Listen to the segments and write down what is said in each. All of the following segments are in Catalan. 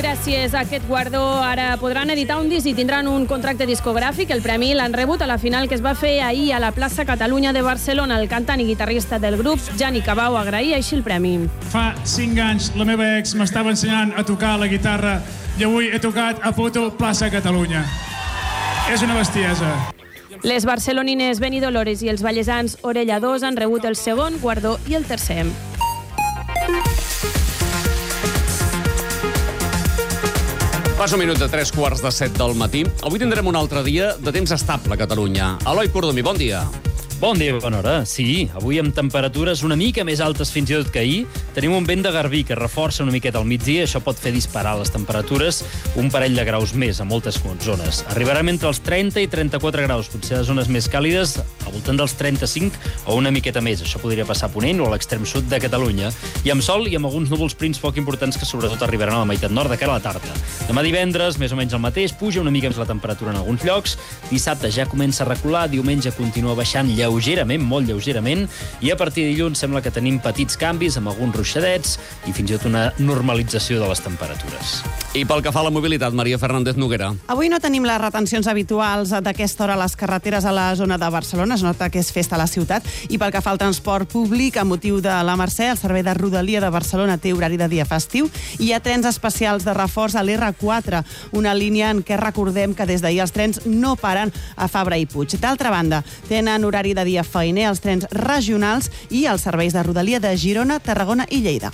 Gràcies a aquest guardó ara podran editar un disc i tindran un contracte discogràfic. El premi l'han rebut a la final que es va fer ahir a la plaça Catalunya de Barcelona. El cantant i guitarrista del grup, Jani Cabau, agraïa així el premi. Fa 5 anys la meva ex m'estava ensenyant a tocar la guitarra i avui he tocat a Foto plaça Catalunya. És una bestiesa. Les barcelonines Beni Dolores i els vallesans Orella 2 han rebut el segon guardó i el tercer. Passa un minut de 3:15 del matí. Avui tindrem un altre dia de temps estable a Catalunya. Eloi Cordomí, bon dia. Bon dia, bona hora. Sí, avui amb temperatures una mica més altes fins i tot que ahir. Tenim un vent de garbí que reforça una miqueta al migdia. Això pot fer disparar les temperatures un parell de graus més a moltes zones. Arribarem entre els 30 i 34 graus, potser a les zones més càlides, al voltant dels 35 o una miqueta més. Això podria passar a Ponent o a l'extrem sud de Catalunya. I amb sol i amb alguns núvols prims poc importants que sobretot arribaran a la meitat nord de cara a la tarda. Demà divendres, més o menys el mateix, puja una mica més la temperatura en alguns llocs. Dissabte ja comença a recular, diumenge continua baixant lleugerament, molt lleugerament, i a partir de dilluns sembla que tenim petits canvis amb alguns ruixadets i fins i tot una normalització de les temperatures. I pel que fa a la mobilitat, Maria Fernández Noguera. Avui no tenim les retencions habituals d'aquesta hora a les carreteres a la zona de Barcelona. Es nota que és festa a la ciutat. I pel que fa al transport públic, a motiu de la Mercè, el servei de Rodalia de Barcelona té horari de dia festiu i hi ha trens especials de reforç a l'R4, una línia en què recordem que des d'ahir els trens no paren a Fabra i Puig. D'altra banda, tenen horari de dia feiner els trens regionals i els serveis de Rodalia de Girona, Tarragona i Lleida.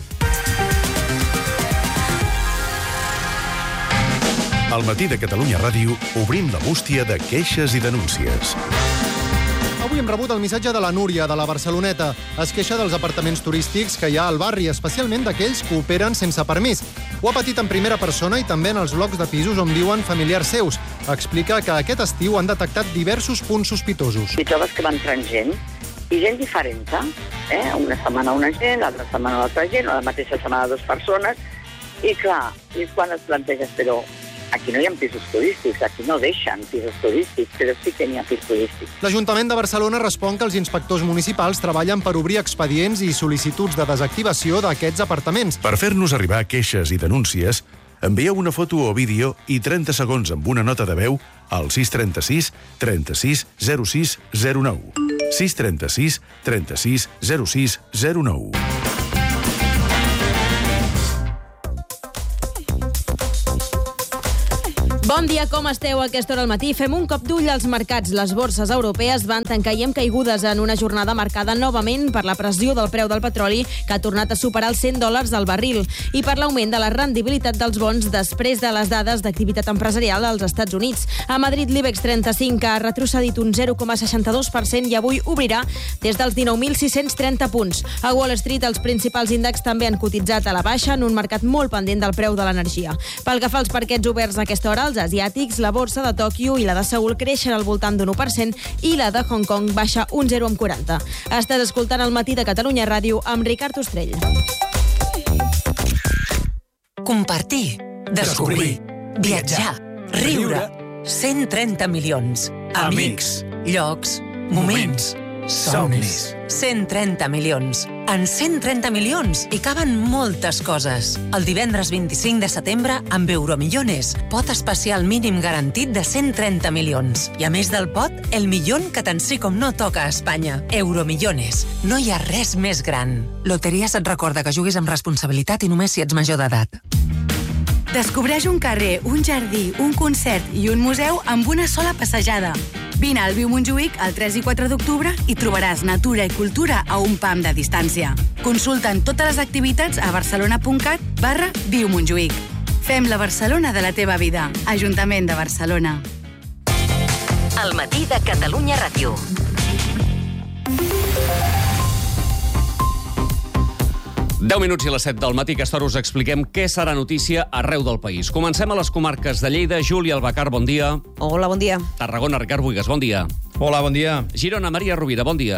Al matí de Catalunya Ràdio obrim la bústia de queixes i denúncies. Avui hem rebut el missatge de la Núria, de la Barceloneta. Es queixa dels apartaments turístics que hi ha al barri, especialment d'aquells que operen sense permís. Ho ha patit en primera persona i també en els blocs de pisos on viuen familiars seus. Explica que aquest estiu han detectat diversos punts sospitosos. I trobes que va entrant gent, i gent diferent, Una setmana una gent, l'altra setmana l'altra gent, o la mateixa setmana 2 persones, i clar, és quan et planteges, però aquí no hi ha pisos turístics, aquí no deixen pisos turístics, però sí que n'hi ha pisos turístics. L'Ajuntament de Barcelona respon que els inspectors municipals treballen per obrir expedients i sol·licituds de desactivació d'aquests apartaments. Per fer-nos arribar queixes i denúncies, envieu una foto o vídeo i 30 segons amb una nota de veu al 636 36 06 09. 636 36 06 09. Bon dia, com esteu a aquesta hora al matí? Fem un cop d'ull als mercats. Les borses europees van tancar i amb caigudes en una jornada marcada novament per la pressió del preu del petroli, que ha tornat a superar els $100 al barril, i per l'augment de la rendibilitat dels bons després de les dades d'activitat empresarial als Estats Units. A Madrid, l'IBEX 35 ha retrocedit un 0,62% i avui obrirà des dels 19.630 punts. A Wall Street, els principals índexs també han cotitzat a la baixa en un mercat molt pendent del preu de l'energia. Pel que fa als parquets oberts a aquesta hora, els asiàtics, la borsa de Tòquio i la de Seül creixen al voltant d'un 1% i la de Hong Kong baixa un 0,40. Estàs escoltant el matí de Catalunya Ràdio amb Ricard Ostrell. Compartir, descobrir, viatjar, riure. 130 milions. Amics, llocs, moments, somnis. 130 milions. En 130 milions hi caben moltes coses. El divendres 25 de setembre, amb Euromillones, pot especial mínim garantit de 130 milions. I a més del pot, el milion que tant sí com no toca a Espanya. Euromillones. No hi ha res més gran. Loteries et recorda que juguis amb responsabilitat i només si ets major d'edat. Descobreix un carrer, un jardí, un concert i un museu amb una sola passejada. Vine al Viu Montjuïc el 3 i 4 d'octubre i trobaràs natura i cultura a un pam de distància. Consulta'n totes les activitats a barcelona.cat/Viu Montjuïc. Fem la Barcelona de la teva vida. Ajuntament de Barcelona. Al matí de Catalunya Ràdio. Deu minuts i les 7 del matí, aquesta hora us expliquem què serà notícia arreu del país. Comencem a les comarques de Lleida. Júlia Albacar, bon dia. Hola, bon dia. Tarragona, Ricard Buigas, bon dia. Hola, bon dia. Girona, Maria Rovira, bon dia.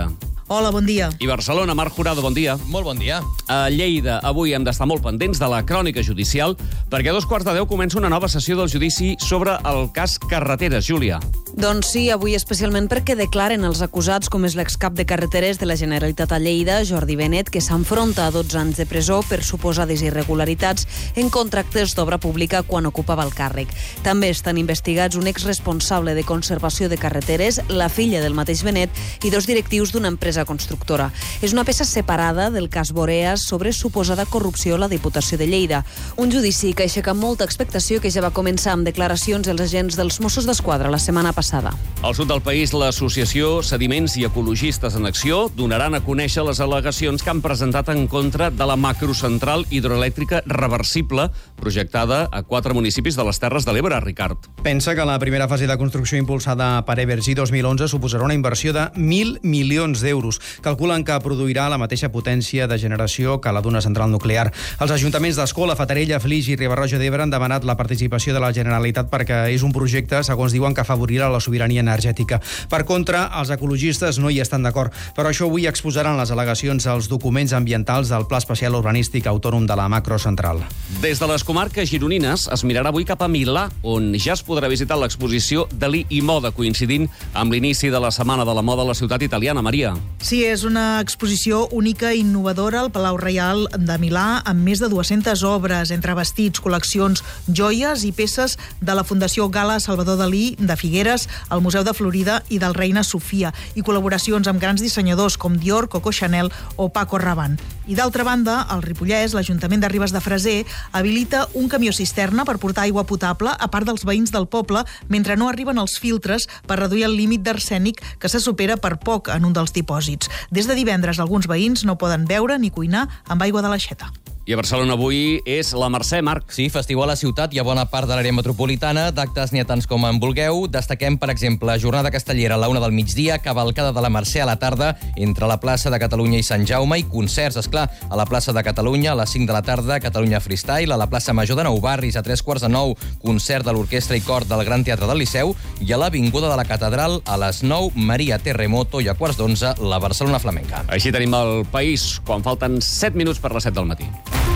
Hola, bon dia. I Barcelona, Marc Jurado, bon dia. Molt bon dia. A Lleida, avui hem d'estar molt pendents de la crònica judicial, perquè a 2:15 comença una nova sessió del judici sobre el cas Carreteres. Júlia. Doncs sí, avui especialment perquè declaren els acusats, com és l'excap de Carreteres de la Generalitat a Lleida, Jordi Benet, que s'enfronta a 12 anys de presó per suposades irregularitats en contractes d'obra pública quan ocupava el càrrec. També estan investigats un exresponsable de conservació de carreteres, la filla del mateix Benet, i 2 directius d'una empresa constructora. És una peça separada del cas Boreas sobre suposada corrupció a la Diputació de Lleida. Un judici que aixeca molta expectació, que ja va començar amb declaracions dels agents dels Mossos d'Esquadra la setmana passada. Al sud del país, l'associació Sediments i Ecologistes en Acció donaran a conèixer les al·legacions que han presentat en contra de la macrocentral hidroelèctrica reversible projectada a 4 municipis de les Terres de l'Ebre, Ricard. Pensa que la primera fase de construcció impulsada per Evergy 2011 suposarà una inversió de 1.000 milions d'euros. Calculen que produirà la mateixa potència de generació que la d'una central nuclear. Els ajuntaments d'Escola, Fatarella, Flix i Riba-roja d'Ebre han demanat la participació de la Generalitat perquè és un projecte, segons diuen, que afavorirà la sobirania energètica. Per contra, els ecologistes no hi estan d'acord. Per això avui exposaran les al·legacions als documents ambientals del Pla Especial Urbanístic Autònom de la Macrocentral. Des de les comarques gironines es mirarà avui cap a Milà, on ja es podrà visitar l'exposició Dalí i Moda, coincidint amb l'inici de la Setmana de la Moda a la ciutat italiana. Maria. Sí, és una exposició única i innovadora al Palau Reial de Milà, amb més de 200 obres, entre vestits, col·leccions, joies i peces de la Fundació Gala Salvador Dalí de Figueres, el Museu de Florida i del Reina Sofia, i col·laboracions amb grans dissenyadors com Dior, Coco Chanel o Paco Rabanne. I d'altra banda, al Ripollès, l'Ajuntament de Ribes de Freser habilita un camió cisterna per portar aigua potable a part dels veïns del poble mentre no arriben els filtres per reduir el límit d'arsènic que se supera per poc en un dels dipòsits. Des de divendres, alguns veïns no poden beure ni cuinar amb aigua de l'aixeta. I a Barcelona avui és la Mercè, Marc. Sí, festiu a la ciutat i a bona part de l'àrea metropolitana. D'actes n'hi ha tants com en vulgueu. Destaquem, per exemple, jornada castellera a la 1 del migdia, cavalcada de la Mercè a la tarda entre la plaça de Catalunya i Sant Jaume i concerts, esclar, a la plaça de Catalunya a les 5 de la tarda, Catalunya Freestyle, a la plaça Major de Nou Barris a 9:45, concert de l'Orquestra i Cor del Gran Teatre del Liceu, i a l'Avinguda de la Catedral a les 9, Maria Terremoto, i a 11:15, la Barcelona Flamenca. Així tenim el país quan falten 7 minuts per les 7 del matí.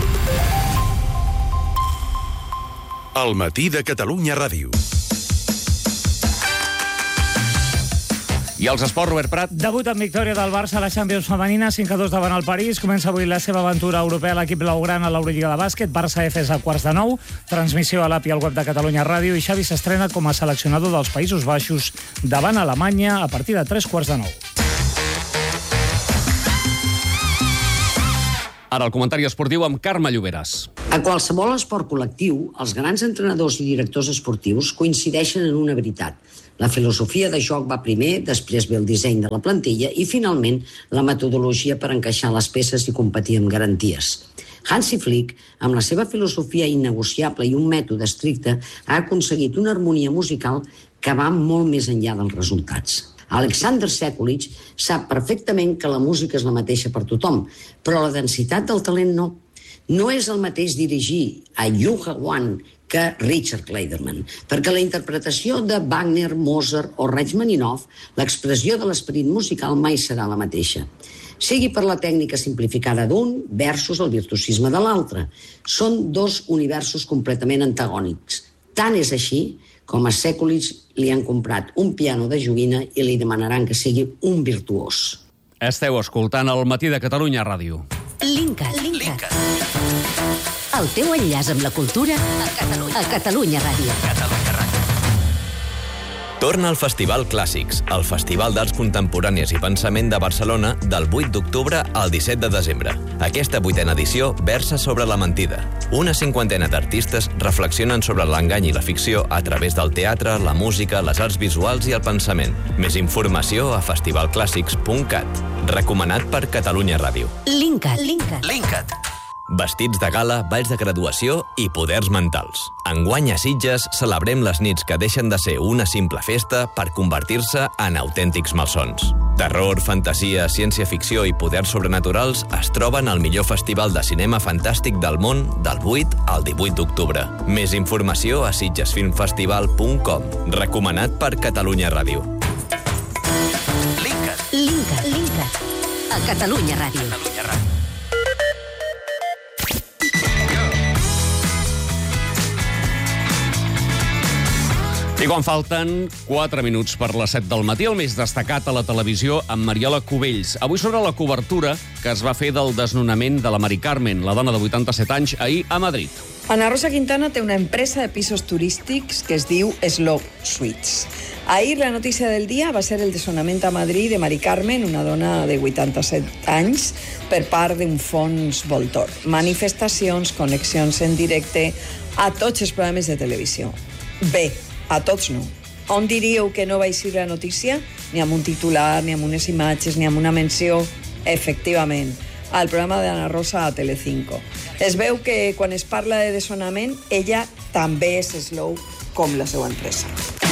El matí de Catalunya Ràdio. I els esports, Robert Prat. Debut en victòria del Barça a la Champions femenina, 5-2 davant el París. Comença avui la seva aventura europea a l'equip blaugrana a l'Eurolliga de bàsquet. Barça Efes a 8:45. Transmissió a l'API al web de Catalunya Ràdio. I Xavi s'estrena com a seleccionador dels Països Baixos davant Alemanya a partir de 9:15. Ara el comentari esportiu amb Carme Lloberes. A qualsevol esport col·lectiu, els grans entrenadors i directors esportius coincideixen en una veritat. La filosofia de joc va primer, després ve el disseny de la plantilla i, finalment, la metodologia per encaixar les peces i competir amb garanties. Hansi Flick, amb la seva filosofia innegociable i un mètode estricte, ha aconseguit una harmonia musical que va molt més enllà dels resultats. Alexander Sekulic sap perfectament que la música és la mateixa per tothom, però la densitat del talent no. No és el mateix dirigir a Yuha Wan que Richard Kleiderman, perquè la interpretació de Wagner, Mozart o Rachmaninoff, l'expressió de l'esperit musical mai serà la mateixa. Sigui per la tècnica simplificada d'un versus el virtuosisme de l'altre. Són 2 universos completament antagònics. Tant és així com a Sekulic li han comprat un piano de joguina i li demanaran que sigui un virtuós. Esteu escoltant el matí de Catalunya Ràdio. Linkat. El teu enllaç amb la cultura a Catalunya Ràdio. Torna al Festival Clàssics, el Festival d'Arts Contemporànies i Pensament de Barcelona, del 8 d'octubre al 17 de desembre. Aquesta 8a edició versa sobre la mentida. Una 50ena d'artistes reflexionen sobre l'engany i la ficció a través del teatre, la música, les arts visuals i el pensament. Més informació a festivalclàssics.cat. Recomanat per Catalunya Ràdio. Linkat. Vestits de gala, balls de graduació i poders mentals. Enguany a Sitges celebrem les nits que deixen de ser una simple festa per convertir-se en autèntics malsons. Terror, fantasia, ciència-ficció i poders sobrenaturals es troben al millor festival de cinema fantàstic del món del 8 al 18 d'octubre. Més informació a sitgesfilmfestival.com. Recomanat per Catalunya Ràdio. Linkat. Catalunya Ràdio. I quan falten 4 minuts per les 7 del matí, el més destacat a la televisió amb Mariola Cubells. Avui sobre la cobertura que es va fer del desnonament de la Mari Carmen, la dona de 87 anys, ahir a Madrid. Ana Rosa Quintana té una empresa de pisos turístics que es diu Slow Suites. Ahir la notícia del dia va ser el desnonament a Madrid de Mari Carmen, una dona de 87 anys, per part d'un fons voltor. Manifestacions, connexions en directe a tots els programes de televisió. Bé, a tots no. On diríeu que no va eixir la notícia? Ni amb un titular, ni amb unes imatges, ni amb una menció. Efectivament, al programa d'Ana Rosa a Telecinco. Es veu que quan es parla de desnonament, ella també és slow com la seva empresa.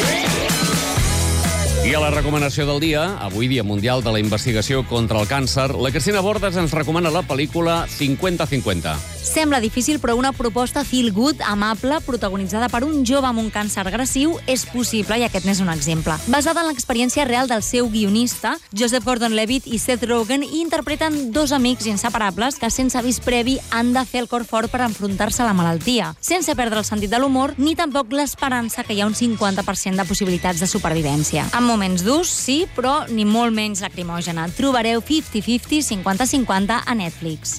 I a la recomanació del dia, avui Dia Mundial de la Investigació contra el Càncer, la Cristina Bordes ens recomana la pel·lícula 50-50. Sembla difícil, però una proposta feel good, amable, protagonitzada per un jove amb un càncer agressiu, és possible, i aquest n'és un exemple. Basada en l'experiència real del seu guionista, Joseph Gordon-Levitt i Seth Rogen, i interpreten dos amics inseparables que, sense avís previ, han de fer el cor fort per enfrontar-se a la malaltia, sense perdre el sentit de l'humor, ni tampoc l'esperança que hi ha un 50% de possibilitats de supervivència. En moments durs, sí, però ni molt menys lacrimògena. Trobareu 50-50, 50-50 a Netflix.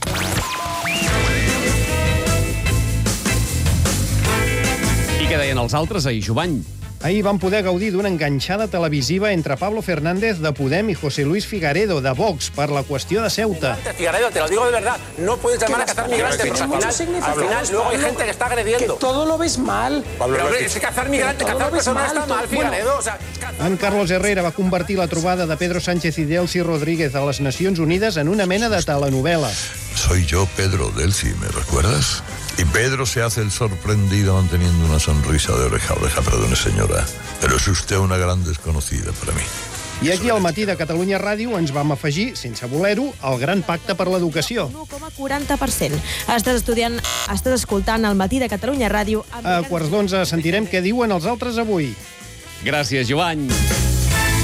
I què deien els altres ahir, Jovany? Ahir vam poder gaudir d'una enganxada televisiva entre Pablo Fernández, de Podem, y José Luis Figaredo, de Vox, per la qüestió de Ceuta. Figaredo, te lo digo de verdad, no puedes llamar a cazar migrantes, porque al final luego hay gente que está agrediendo. Que todo lo ves mal. Pero es que cazar migrantes, cazar personas está mal, Figaredo. En Carlos Herrera va convertir la trobada de Pedro Sánchez y Delcy Rodríguez a les Nacions Unides en una mena de telenovela. Soy yo, Pedro Delcy, ¿me recuerdas? Y Pedro se hace el sorprendido manteniendo una sonrisa de oreja a oreja. Perdone, señora, pero es usted una gran desconocida para mí. I aquí al matí de Catalunya Ràdio ens vam afegir, sense voler-ho, el gran pacte per l'educació. 1,40%. Estàs escoltant el matí de Catalunya Ràdio. A quarts d'11 sentirem què diuen els altres avui. Gràcies, Jovany.